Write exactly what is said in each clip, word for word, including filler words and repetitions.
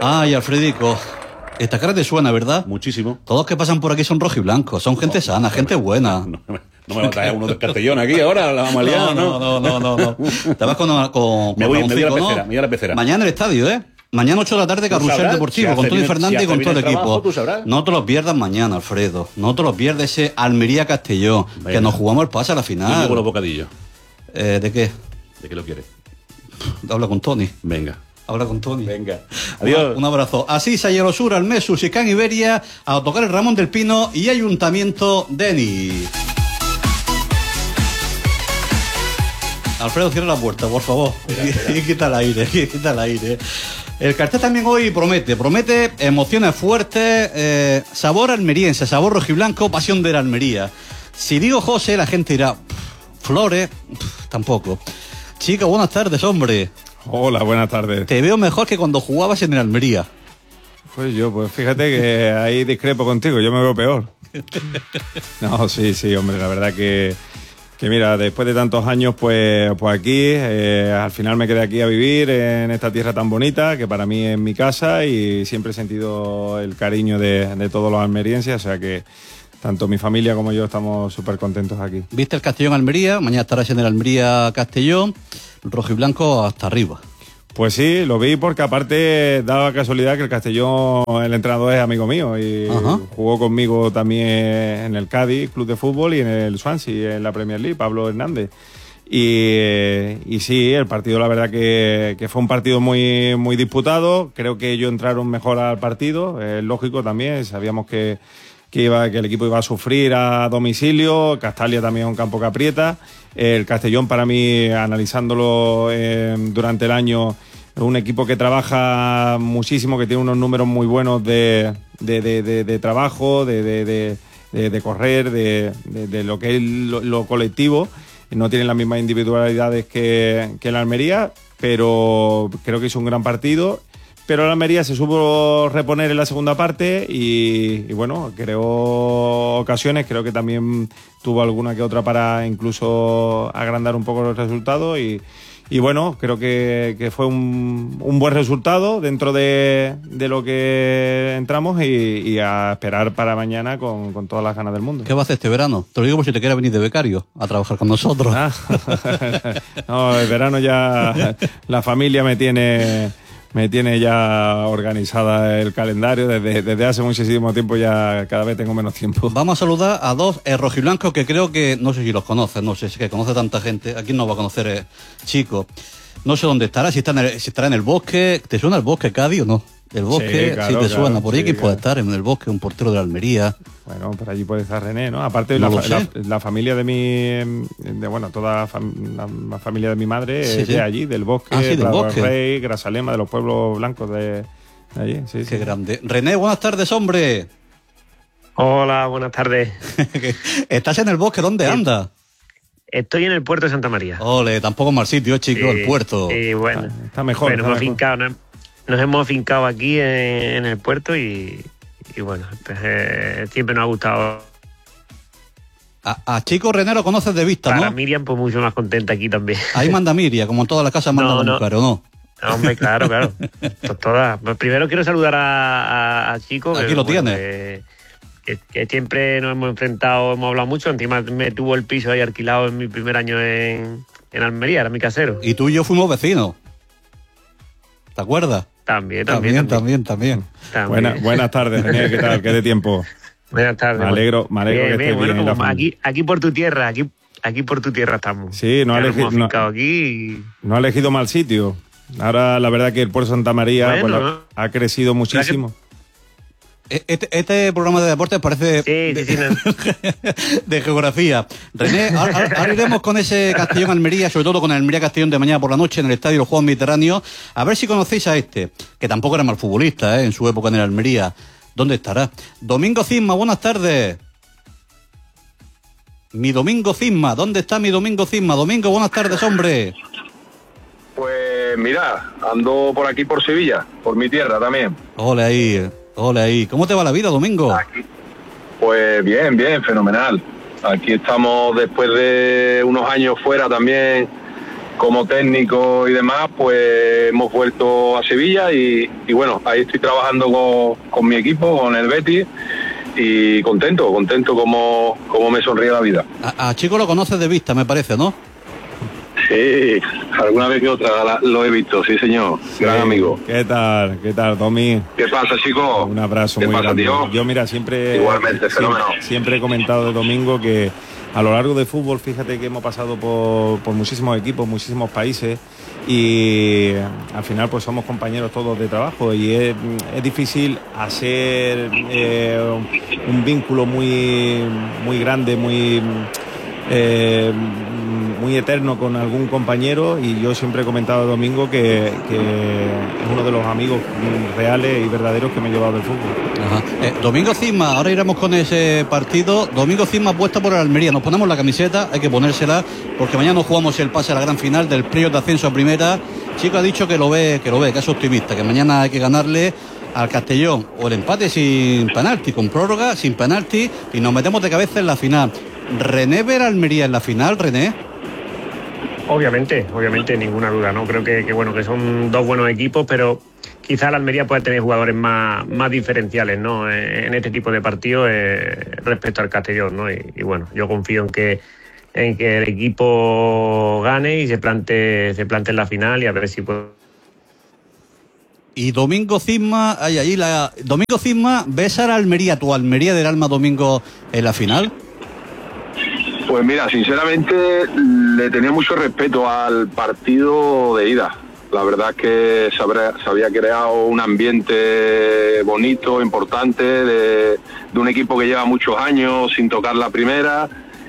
Ay, Alfredico, esta cara te suena, ¿verdad? Muchísimo. Todos los que pasan por aquí son rojiblancos, son gente sana, gente buena. No, no, no me va a traer uno del Castellón aquí ahora, la vamos a liar, no, no, no, no, no, no. Te vas con, con, me voy, con me voy a la Ramoncico, pecera, ¿no? me voy a la pecera. Mañana el estadio, ¿eh? Mañana ocho de la tarde, Carrusel sabrás, Deportivo, si con hace Tony bien- Fernández si y con hace todo el bien el equipo. trabajo, tú sabrás. No te los pierdas mañana, Alfredo. No te los pierdas ese Almería-Castellón, que Venga. nos jugamos el pase a la Yo final. llevo los bocadillos. Eh, ¿De qué? ¿De qué lo quieres? Habla con Tony. Venga. Habla con Tony. Venga. Adiós. Un abrazo. Así Sayerosur, Almesus y Can Iberia, a tocar el Ramón del Pino y Ayuntamiento Deni. Alfredo, cierra la puerta, por favor. Espera, espera. Y quita el aire, y quita el aire. El cartel también hoy promete, promete emociones fuertes, eh, sabor almeriense, sabor rojiblanco, pasión de la Almería. Si digo José, la gente dirá, Flores, pff, tampoco. Chica, buenas tardes, hombre. Hola, buenas tardes. Te veo mejor que cuando jugabas en el Almería. Pues yo, pues fíjate que ahí discrepo contigo, yo me veo peor. No, sí, sí, hombre, la verdad que, que mira, después de tantos años, pues, pues aquí, eh, al final me quedé aquí a vivir en esta tierra tan bonita, que para mí es mi casa y siempre he sentido el cariño de, de todos los almerienses, o sea que tanto mi familia como yo estamos súper contentos aquí. Viste el Castellón-Almería, mañana estarás en el Almería-Castellón, rojo y blanco hasta arriba. Pues sí, lo vi porque aparte daba casualidad que el Castellón, el entrenador es amigo mío y Ajá. jugó conmigo también en el Cádiz, Club de Fútbol, y en el Swansea, en la Premier League, Pablo Hernández. Y, y sí, el partido la verdad que, que fue un partido muy, muy disputado, creo que ellos entraron mejor al partido, es lógico también, sabíamos que que, iba, que el equipo iba a sufrir a domicilio, Castalia también es un campo que aprieta, el Castellón para mí, analizándolo eh, durante el año, es un equipo que trabaja muchísimo, que tiene unos números muy buenos de, de, de, de, de trabajo, de, de, de, de, de correr, de, de, de lo que es lo, lo colectivo, no tienen las mismas individualidades que, que la Almería, pero creo que hizo un gran partido. Pero la Almería se supo reponer en la segunda parte y, y bueno, creó ocasiones, creo que también tuvo alguna que otra para incluso agrandar un poco los resultados y, y bueno, creo que, que fue un, un buen resultado dentro de, de lo que entramos y, y a esperar para mañana con, con todas las ganas del mundo. ¿Qué vas a hacer este verano? Te lo digo por si te quieres venir de becario a trabajar con nosotros. Ah, no, el verano ya la familia me tiene... Me tiene ya organizada el calendario, desde, desde hace muchísimo tiempo ya cada vez tengo menos tiempo. Vamos a saludar a dos eh, rojiblancos que creo que, no sé si los conoces, no sé si que conoce tanta gente, aquí no va a conocer eh, Chico. No sé dónde estará, si, está en el, si estará en el bosque. ¿Te suena el bosque, Cádiz o no? El bosque, Sí, claro, sí te claro, suena, por ahí sí, que claro. puede estar en el bosque, un portero de la Almería. Bueno, por allí puede estar René, ¿no? Aparte, No la, lo fa- sé. la, la familia de mi... De, bueno, toda la, fam- la- la familia de mi madre Sí, es sí. de allí, del bosque, Ah, sí, del Prado del bosque. Rey, Grasalema, de los pueblos blancos de, de allí. Sí, Qué sí. grande. René, buenas tardes, hombre. Hola, buenas tardes. ¿Estás en el bosque? ¿Dónde Sí. andas? Estoy en el puerto de Santa María. Ole, tampoco mal sitio, chico, el puerto. Y bueno, Está, está mejor. bueno, está hemos mejor. afincado, nos, nos hemos afincado aquí en, en el puerto y, y bueno, pues, eh, siempre nos ha gustado. A, a Chico René lo conoces de vista, Para ¿no? Miriam, pues mucho más contenta aquí también. Ahí manda Miria, como en todas las casas manda No, la no. mujer, ¿o no? Hombre, claro, claro. Pues todas. Pues primero quiero saludar a, a, a Chico. Aquí que, lo bueno, tienes. Que, que- que siempre nos hemos enfrentado, hemos hablado mucho. Encima me tuvo el piso ahí alquilado en mi primer año en, en Almería, era mi casero. Y tú y yo fuimos vecinos. ¿Te acuerdas? También, También, también. también, también. también. Buena- buenas tardes, René, ¿qué tal? ¿Qué de tiempo? Buenas tardes. Me alegro, me alegro Bien, que bien, estés bueno, bien en la como familia. aquí, aquí por tu tierra, aquí, aquí por tu tierra estamos. Sí, no ha Ya nos elegi- hemos no- afincado aquí y... No ha elegido mal sitio. Ahora, la verdad que el Puerto Santa María Bueno, pues, la- ¿no? ha crecido muchísimo. E- Este, este programa de deportes parece Sí, sí, sí, no. de geografía. René, ahora, ahora- ahora iremos con ese Castellón Almería, sobre todo con el Almería Castellón de mañana por la noche en el Estadio de los Juegos Mediterráneos. A ver si conocéis a este, que tampoco era mal futbolista, ¿eh? En su época en el Almería. ¿Dónde estará? Domingo Cisma, buenas tardes. Mi Domingo Cisma, ¿dónde está mi Domingo Cisma? Domingo, buenas tardes, hombre. Pues mira, ando por aquí por Sevilla, por mi tierra también. Ole ahí, ole ahí. ¿Cómo te va la vida, Domingo? Aquí. Pues bien, bien, fenomenal. Aquí estamos después de unos años fuera también como técnico y demás, pues hemos vuelto a Sevilla y, y bueno, ahí estoy trabajando con, con mi equipo, con el Betis, y contento, contento como, como me sonríe la vida. A, a Chico lo conoces de vista, me parece, ¿no? Sí, alguna vez que otra la, lo he visto, sí señor, sí, gran amigo. ¿Qué tal? ¿Qué tal, Tommy? ¿Qué pasa, chico? Un abrazo ¿Qué muy pasa, grande. tío? Yo, mira, siempre, Igualmente, fenómeno. siempre, siempre he comentado de Domingo que a lo largo del fútbol, fíjate que hemos pasado por, por muchísimos equipos, muchísimos países, y al final pues somos compañeros todos de trabajo, y es, es difícil hacer eh, un vínculo muy, muy grande, muy... Eh, muy eterno con algún compañero, y yo siempre he comentado a Domingo que, que es uno de los amigos reales y verdaderos que me he llevado del fútbol. Ajá. Eh, Domingo Cisma, ahora iremos con ese partido. Domingo Cisma apuesta por el Almería. Nos ponemos la camiseta, hay que ponérsela, porque mañana nos jugamos el pase a la gran final del playoff de ascenso a primera. Chico ha dicho que lo ve, que lo ve, que es optimista, que mañana hay que ganarle al Castellón, o el empate sin penalti, con prórroga, sin penalti, y nos metemos de cabeza en la final. ¿René ver a Almería en la final, René? Obviamente, obviamente, ninguna duda, ¿no? Creo que, que bueno, que son dos buenos equipos, pero quizá la Almería puede tener jugadores más, más diferenciales, ¿no? En este tipo de partidos eh, respecto al Castellón, ¿no? Y, y bueno, yo confío en que en que el equipo gane y se plante, se plante en la final, y a ver si puede. Y Domingo Cisma, ay, ahí la Domingo Cisma, ¿ves a la Almería, tu Almería del alma, Domingo, en la final? Pues mira, sinceramente le tenía mucho respeto al partido de ida. La verdad es que se, habrá, se había creado un ambiente bonito, importante, de, de un equipo que lleva muchos años sin tocar la primera,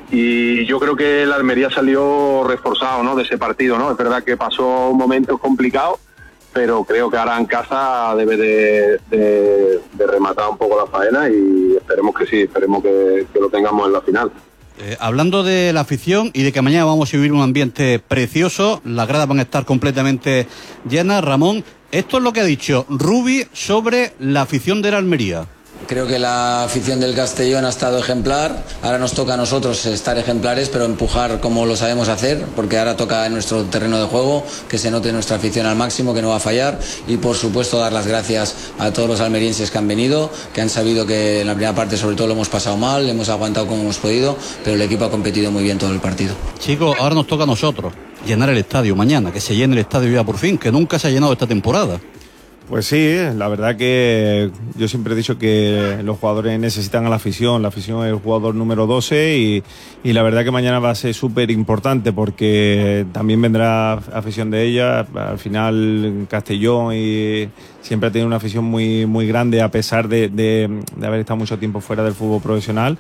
y yo creo que la Almería salió reforzado, ¿no?, de ese partido, ¿no? Es verdad que pasó momentos complicados, pero creo que ahora en casa debe de, de, de rematar un poco la faena, y esperemos que sí, esperemos que, que lo tengamos en la final. Eh, hablando de la afición y de que mañana vamos a vivir un ambiente precioso, las gradas van a estar completamente llenas. Ramón, esto es lo que ha dicho Rubi sobre la afición de la Almería. Creo que la afición del Castellón ha estado ejemplar. Ahora nos toca a nosotros estar ejemplares, pero empujar como lo sabemos hacer, porque ahora toca en nuestro terreno de juego que se note nuestra afición al máximo, que no va a fallar. Y por supuesto dar las gracias a todos los almerienses que han venido, que han sabido que en la primera parte sobre todo lo hemos pasado mal, hemos aguantado como hemos podido, pero el equipo ha competido muy bien todo el partido. Chicos, ahora nos toca a nosotros llenar el estadio mañana, que se llene el estadio ya por fin, que nunca se ha llenado esta temporada. Pues sí, la verdad que yo siempre he dicho que los jugadores necesitan a la afición. La afición es el jugador número doce, y, y la verdad que mañana va a ser súper importante, porque también vendrá afición de ella. Al final Castellón y siempre ha tenido una afición muy, muy grande, a pesar de, de, de haber estado mucho tiempo fuera del fútbol profesional.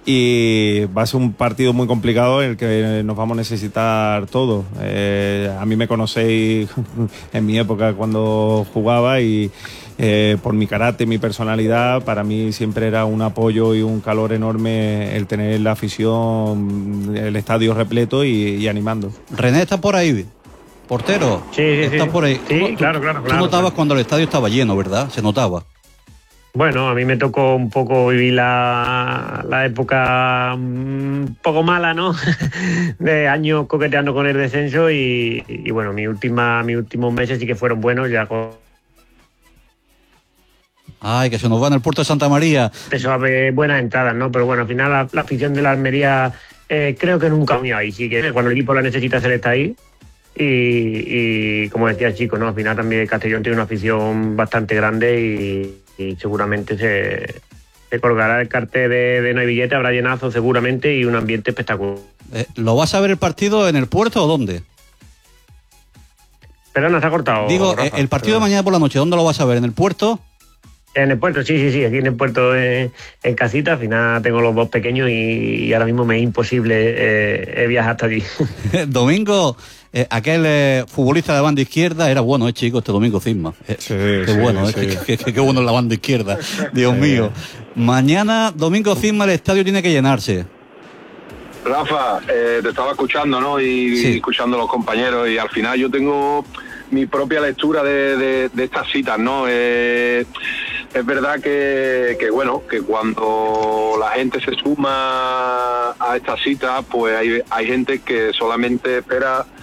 Y va a ser un partido muy complicado en el que nos vamos a necesitar todos. Eh, a mí me conocéis en mi época cuando jugaba, y eh, por mi carácter, mi personalidad, para mí siempre era un apoyo y un calor enorme el tener la afición, el estadio repleto y, y animando. René está por ahí, portero. Sí, sí, está sí. por ahí. Sí, ¿Tú, claro, claro, tú claro. notabas claro. cuando el estadio estaba lleno, ¿verdad? Se notaba. Bueno, a mí me tocó un poco vivir la, la época un poco mala, ¿no? De años coqueteando con el descenso, y, y bueno, mi última, mis últimos meses sí que fueron buenos, ya con... Ay, que se nos va en el puerto de Santa María. Eso, a ver, buenas entradas, ¿no? Pero bueno, al final la, la afición de la Almería eh, creo que nunca ha unido ahí. Sí que cuando el equipo la necesita, se está ahí. Y, y como decía el chico, ¿no? Al final también Castellón tiene una afición bastante grande, y y seguramente se, se colgará el cartel de, de no hay billete, habrá llenazo seguramente, y un ambiente espectacular. Eh, ¿Lo vas a ver el partido en el puerto o dónde? Perdona, se ha cortado. Digo, Rafa, el partido perdona. de mañana por la noche, ¿dónde lo vas a ver? ¿En el puerto? En el puerto, sí, sí, sí, aquí en el puerto, eh, en casita. Al final tengo los dos pequeños, y, y ahora mismo me es imposible eh, viajar hasta allí. Domingo, eh, aquel eh, futbolista de banda izquierda era bueno, eh, chico, este Domingo Cisma. Eh, Sí, qué sí, bueno, sí. eh, qué, qué- qué bueno es la banda izquierda, Dios Sí. mío. Mañana, Domingo Cisma, el estadio tiene que llenarse. Rafa, eh, te estaba escuchando, ¿no? Y, Sí. y escuchando a los compañeros, y al final yo tengo mi propia lectura de, de, de estas citas, ¿no? Eh, es verdad que, que, bueno, que cuando la gente se suma a estas citas, pues hay, hay gente que solamente espera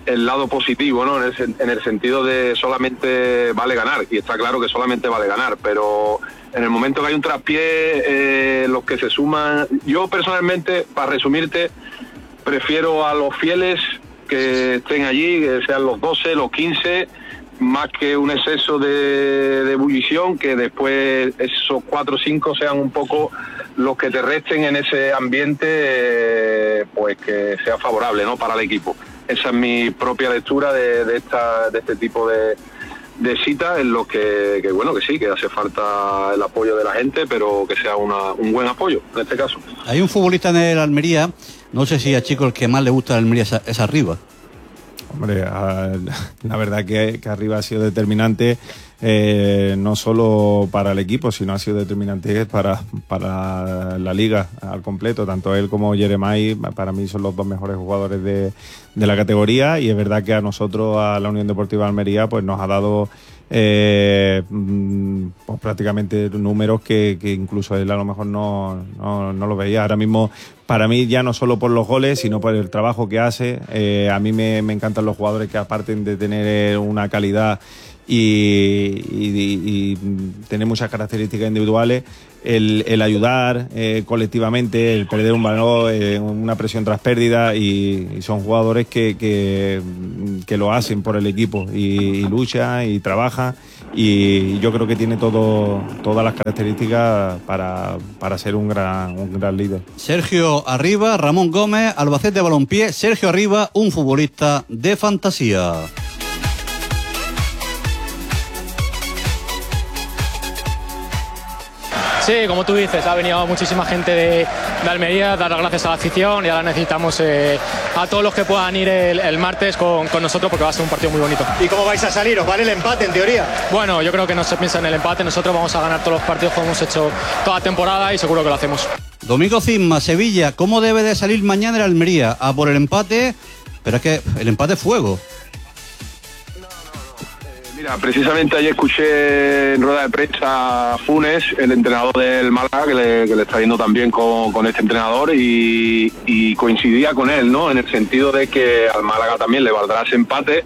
el lado positivo, ¿no? En el, en el sentido de solamente vale ganar, y está claro que solamente vale ganar, pero en el momento que hay un traspié, eh, los que se suman, yo personalmente, para resumirte, prefiero a los fieles que estén allí, que sean los doce, los quince, más que un exceso de, de ebullición, que después esos cuatro o cinco sean un poco los que te resten en ese ambiente, eh, pues que sea favorable, ¿no?, para el equipo. Esa es mi propia lectura de, de, esta, de este tipo de, de citas, en los que, que, bueno, que sí, que hace falta el apoyo de la gente, pero que sea una, un buen apoyo, en este caso. Hay un futbolista en el Almería, no sé si a Chico el que más le gusta el Almería es, es Arriba. Hombre, a, la verdad que, que Arriba ha sido determinante, eh, no solo para el equipo, sino ha sido determinante para, para la liga al completo. Tanto él como Jeremai, para mí son los dos mejores jugadores de, de la categoría, y es verdad que a nosotros, a la Unión Deportiva Almería, pues nos ha dado eh, pues prácticamente números que, que incluso él a lo mejor no, no, no lo veía. Ahora mismo, para mí, ya no solo por los goles, sino por el trabajo que hace. Eh, a mí me, me encantan los jugadores que, aparte de tener una calidad y, y, y tener muchas características individuales, el, el ayudar eh, colectivamente, el perder un balón, eh, una presión tras pérdida, y, y son jugadores que, que, que lo hacen por el equipo, y, y luchan y trabajan, y yo creo que tiene todo, todas las características para, para ser un gran, un gran líder. Sergio Arriba, Ramón Gómez, Albacete Balompié. Sergio Arriba, un futbolista de fantasía. Sí, como tú dices, ha venido muchísima gente de, de Almería, dar las gracias a la afición, y ahora necesitamos eh, a todos los que puedan ir el, el martes con, con nosotros, porque va a ser un partido muy bonito. ¿Y cómo vais a salir? ¿Os vale el empate, en teoría? Bueno, yo creo que no se piensa en el empate, nosotros vamos a ganar todos los partidos como hemos hecho toda la temporada, y seguro que lo hacemos. Domingo Cisma, Sevilla, ¿cómo debe de salir mañana el Almería? A por el empate, pero es que el empate es fuego. Mira, precisamente ayer escuché en rueda de prensa a Funes, el entrenador del Málaga, que le, que le está yendo también con, con este entrenador, y, y coincidía con él, ¿no?, en el sentido de que al Málaga también le valdrá ese empate,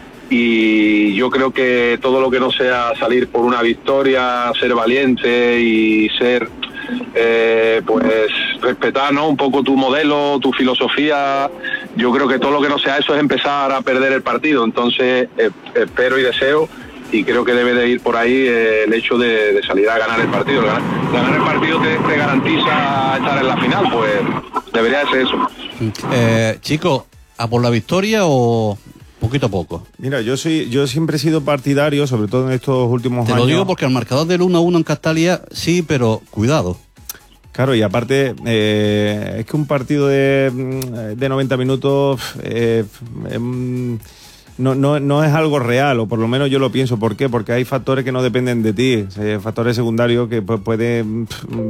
y yo creo que todo lo que no sea salir por una victoria, ser valiente y ser, eh, pues, respetar, ¿no?, un poco tu modelo, tu filosofía. Yo creo que todo lo que no sea eso es empezar a perder el partido. Entonces eh, espero y deseo, y creo que debe de ir por ahí eh, el hecho de, de salir a ganar el partido. Ganar, ganar el partido te, te garantiza estar en la final, pues debería ser eso. Eh, Chico, ¿a por la victoria o poquito a poco? Mira, yo soy, yo siempre he sido partidario, sobre todo en estos últimos Te años. lo digo porque el marcador del uno a uno en Castalia, sí, pero cuidado. Claro, y aparte, eh, es que un partido de, de noventa minutos eh, eh, no, no, no es algo real, o por lo menos yo lo pienso. ¿Por qué? Porque hay factores que no dependen de ti, eh, factores secundarios que pues, pueden...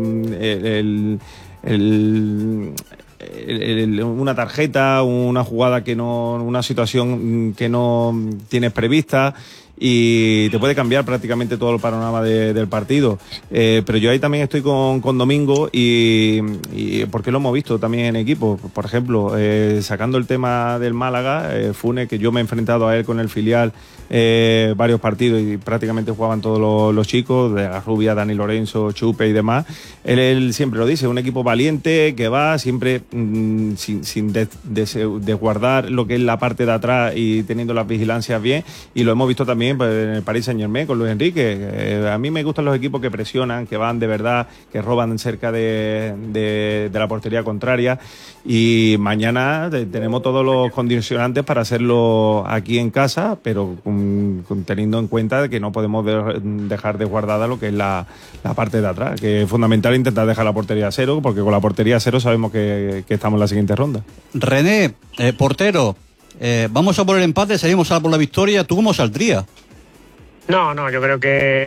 El, el, el, el, el, una tarjeta, una jugada que no... una situación que no tienes prevista, y te puede cambiar prácticamente todo el panorama de, del partido. Eh, pero yo ahí también estoy con, con Domingo, y, y porque lo hemos visto también en equipo. Por ejemplo, eh, sacando el tema del Málaga, eh, Funes, que yo me he enfrentado a él con el filial eh, varios partidos, y prácticamente jugaban todos los, los chicos, de la Rubia, Dani Lorenzo, Chupe y demás. Él, él siempre lo dice, un equipo valiente que va siempre mmm, sin, sin desguardar lo que es la parte de atrás, y teniendo las vigilancias bien, y lo hemos visto también pues, en el Paris Saint-Germain con Luis Enrique. Eh, a mí me gustan los equipos que presionan, que van de verdad, que roban cerca de, de, de la portería contraria, y mañana de, tenemos todos los condicionantes para hacerlo aquí en casa, pero con, con, teniendo en cuenta que no podemos de, dejar desguardada lo que es la, la parte de atrás, que es fundamental intentar dejar la portería a cero, porque con la portería a cero sabemos que, que estamos en la siguiente ronda. René, eh, portero, eh, vamos a por el empate, salimos a por la victoria. ¿Tú cómo saldrías? No, no, yo creo que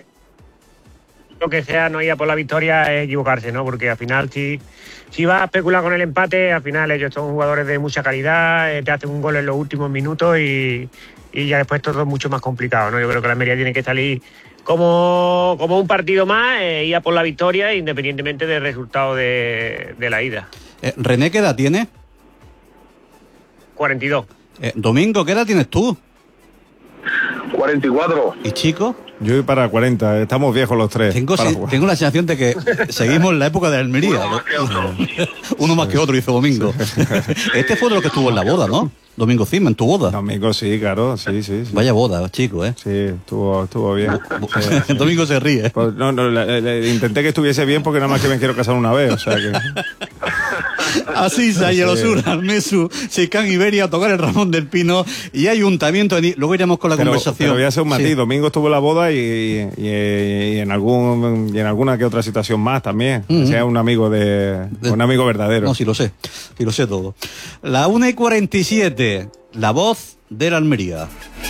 lo que sea no ir a por la victoria es equivocarse, ¿no? Porque al final si, si vas a especular con el empate, al final ellos son jugadores de mucha calidad, eh, te hacen un gol en los últimos minutos, y, y ya después todo es mucho más complicado, ¿no? Yo creo que la Almería tiene que salir como, como un partido más, eh, ir a por la victoria independientemente del resultado de, de la ida. Eh, ¿René qué edad tiene? cuarenta y dos. Eh, Domingo, ¿qué edad tienes tú? cuarenta y cuatro. ¿Y Chico? Yo voy para cuarenta, estamos viejos los tres. Tengo, para sí, jugar. tengo la sensación de que seguimos en la época de Almería. Uno más que otro. Uno más que otro, dice Domingo. Este fue de los que estuvo en la boda, ¿no? Domingo Cima, en tu boda. Domingo, sí, claro, sí, sí. sí. Vaya boda, chico, ¿eh? Sí, estuvo, estuvo bien. Sí. Domingo se ríe. Pues no, no, le, le, intenté que estuviese bien porque nada más que me quiero casar una vez, o sea que... Asisa, Yelosura, Almesu, Seicán, Iberia, tocar el Ramón del Pino y Ayuntamiento. De... Luego iremos con la pero, conversación. Pero voy a hacer un matiz. Sí. Domingo estuvo en la boda y, y, y, y en algún y en alguna que otra situación más también. Uh-huh. O sea, un amigo de, de un amigo verdadero. No, sí lo sé, sí lo sé todo. La una y cuarenta y siete, la voz de la Almería.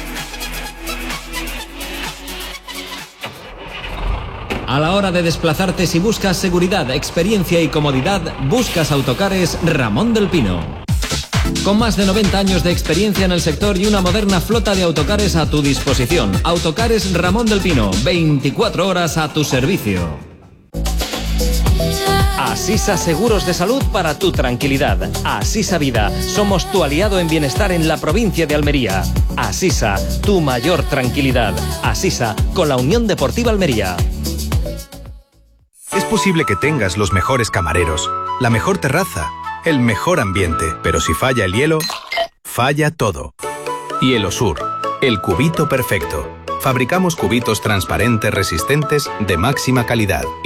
A la hora de desplazarte, si buscas seguridad, experiencia y comodidad, buscas Autocares Ramón del Pino. Con más de noventa años de experiencia en el sector y una moderna flota de autocares a tu disposición. Autocares Ramón del Pino, veinticuatro horas a tu servicio. Asisa Seguros de Salud para tu tranquilidad. Asisa Vida, somos tu aliado en bienestar en la provincia de Almería. Asisa, tu mayor tranquilidad. Asisa, con la Unión Deportiva Almería. Es posible que tengas los mejores camareros, la mejor terraza, el mejor ambiente, pero si falla el hielo, falla todo. Hielosur, el cubito perfecto. Fabricamos cubitos transparentes resistentes de máxima calidad.